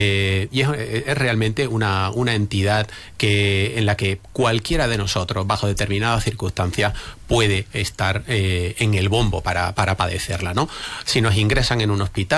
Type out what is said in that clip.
Y es realmente una entidad en la que cualquiera de nosotros, bajo determinadas circunstancias, puede estar en el bombo para padecerla, ¿no? Si nos ingresan en un hospital,